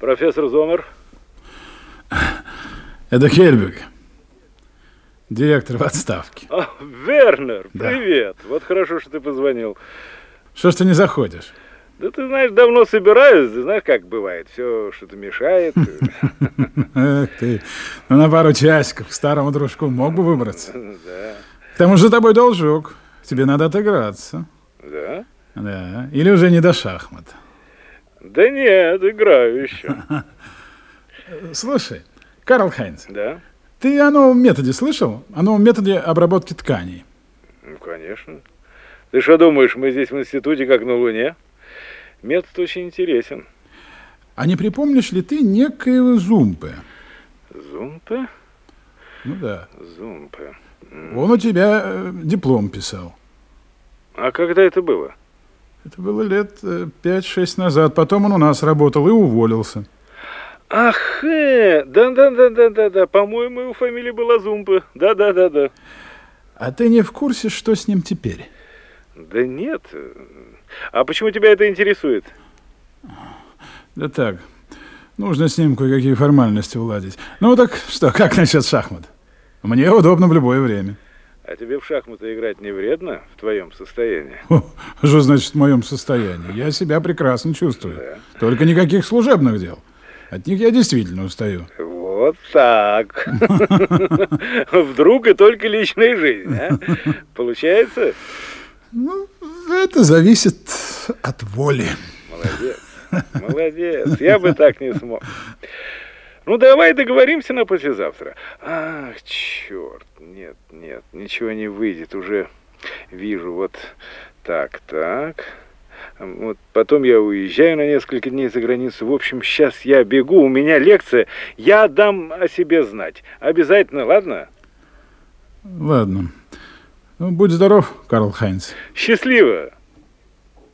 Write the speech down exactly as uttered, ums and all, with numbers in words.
Профессор Зомер. Это Хельбиг, директор в отставке. А, Вернер, Да. привет. Вот хорошо, что ты позвонил. Что ж ты не заходишь? Да ты знаешь, давно собираюсь, ты знаешь, как бывает, все что-то мешает. Эх ты, ну на пару часиков к старому дружку мог бы выбраться. Да. К тому же за тобой должок, тебе надо отыграться. Да? Да, или уже не до шахмат. Да нет, играю еще. Слушай, Карл Хайнц, Да? ты о новом методе слышал? О новом методе обработки тканей? Ну, конечно. Ты что думаешь, мы здесь в институте как на Луне? Метод очень интересен. А не припомнишь ли ты некоего Зумпе? Зумпе? Ну да. Зумпе. Он у тебя э, диплом писал. А когда это было? Это было лет э, пять-шесть назад. Потом он у нас работал и уволился. Ах, э, да-да-да-да-да-да. По-моему, его фамилия была Зумпе. Да-да-да-да. А ты не в курсе, что с ним теперь? Да нет. А почему тебя это интересует? Да так, нужно с ним кое-какие формальности уладить. Ну так что, как насчет шахмат? Мне удобно в любое время. А тебе в шахматы играть не вредно в твоем состоянии? О, что значит в моем состоянии? Я себя прекрасно чувствую. Да. Только никаких служебных дел. От них я действительно устаю. Вот так. Вдруг и только личная жизнь, а? Получается? Ну, это зависит от воли. Молодец, молодец. Я бы так не смог. Ну, давай договоримся на послезавтра. Ах, черт, нет, нет, ничего не выйдет. Уже вижу, вот так, так. Вот потом я уезжаю на несколько дней за границу. В общем, сейчас я бегу, у меня лекция. Я дам о себе знать. Обязательно, ладно? Ладно. Ну, будь здоров, Карл Хайнц. Счастливо!